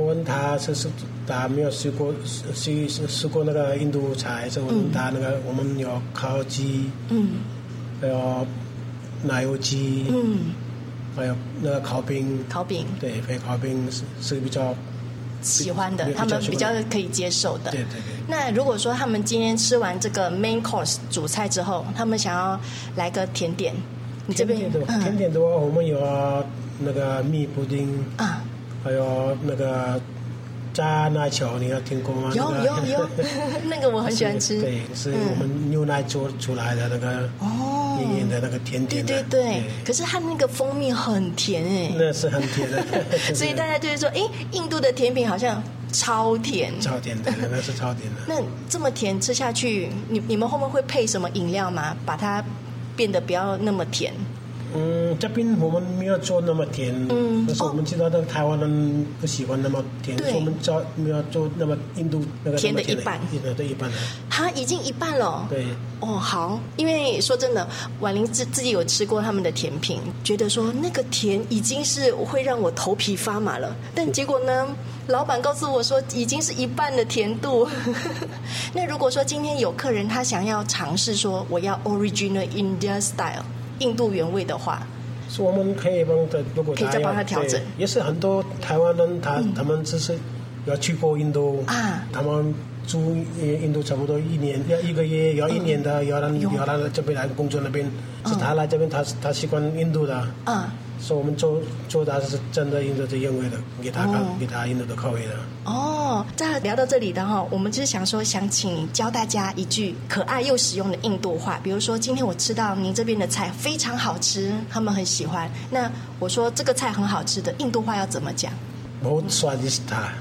问他他没有吃过那个印度菜，所以我问他那个我们有烤鸡，还有奶油鸡，还有那个烤饼，对，肥烤饼是比较喜欢的，他们比较可以接受的。 对。 那如果说他们今天吃完这个 main course 主菜之后，他们想要来个甜点，你这边甜点的话，我们有那个蜜布丁啊，还有那个炸奶球，你有听过吗？ 有，那个我很喜欢吃。 对，是我们牛奶做出来的那个硬硬的那个甜甜的。 对。可是它那个蜂蜜很甜哎。 那是很甜的。 所以大家就是说，印度的甜品好像超甜。 超甜的，那是超甜的。 那这么甜吃下去，你们后面会配什么饮料吗？把它变得不要那么甜。 这边我们没有做那么甜，但是我们知道那个台湾人不喜欢那么甜，所以我们没有做那么印度那个甜的一半， 对一半的。 它已经一半了。 对。 好，因为说真的，婉玲自己有吃过他们的甜品，觉得说那个甜已经是会让我头皮发麻了，但结果呢，老板告诉我说已经是一半的甜度。那如果说今天有客人他想要尝试说我要 original India style。印度原味的话， 是我们可以帮他，如果可以再帮他调整。 也是很多台湾人，他们只是要去过印度啊，他们住印度差不多1年，要1个月，要1年的，要来这边来工作那边，是他来这边，他习惯印度的，所以我们做的是真的印度的原味的，给他印度的口味的。 在聊到这里的我们就是想请你教大家一句可爱又实用的印度话，比如说今天我吃到您这边的菜非常好吃，他们很喜欢，那我说这个菜很好吃的印度话要怎么讲？ Bahut swadista，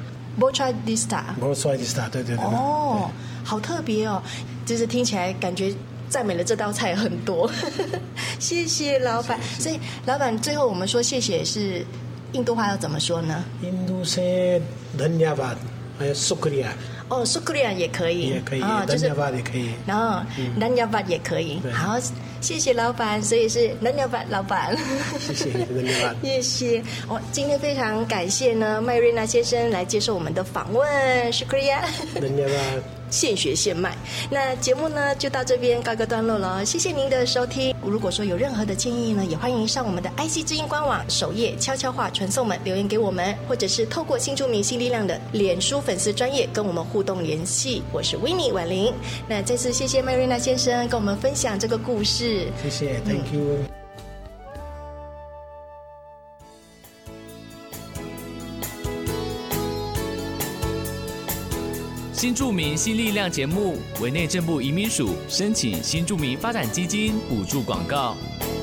对。 好特别哦，就是听起来感觉赞美了这道菜很多。谢谢老板。所以老板最后我们说谢谢是印度话要怎么说呢？ 印度是 dhanyavad， 还有 shukriya。shukriya 也可以 dhanyavad 也可以， 然后dhanyavad也可以。好，谢谢老板，所以是dhanyavad老板。 谢谢dhanyavad。 谢谢。今天非常感谢呢麦瑞娜先生来接受我们的访问。shukriya dhanyavad。 现学现卖。那节目呢就到这边告一个段落了，谢谢您的收听。如果说有任何的建议呢，也欢迎上我们的 IC 之音官网首页悄悄话传送门留言给我们，或者是透过新住民新力量的脸书粉丝专页跟我们互动联系。我是 Winnie 婉玲。那再次谢谢麦瑞娜先生跟我们分享这个故事。 谢谢 Thank you。 新住民新力量节目，委内政部移民署申请新住民发展基金补助广告。